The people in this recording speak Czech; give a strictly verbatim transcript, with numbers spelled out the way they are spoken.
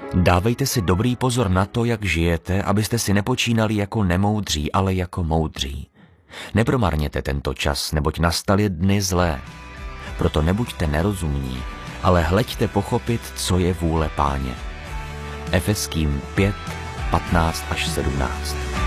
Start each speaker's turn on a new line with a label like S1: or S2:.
S1: Dávejte si dobrý pozor na to, jak žijete, abyste si nepočínali jako nemoudří, ale jako moudří. Nepromarněte tento čas, neboť nastaly dny zlé. Proto nebuďte nerozumní, ale hleďte pochopit, co je vůle Páně. Efeským pět, patnáct až sedmnáct.